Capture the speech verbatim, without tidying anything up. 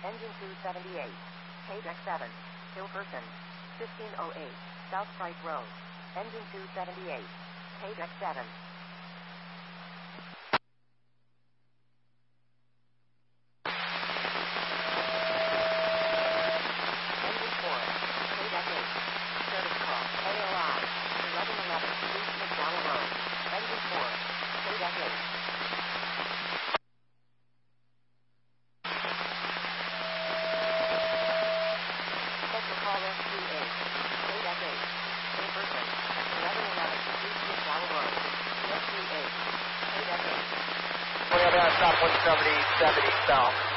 Engine two seventy-eight. K D E C seven. Hilversum. fifteen oh eight. South Price Road. Engine two seventy-eight. K D E C seven. Engine four. K D E C eight. Service call. A O I. eleven eleven. East McDowell Road. Engine four. K D E C eight. Special call S three eight. K D E C eight. Hilversum. eleven eleven. East McDowell Road. S three eight. K D E C eight. We have uh, stop one seventy, seventy south.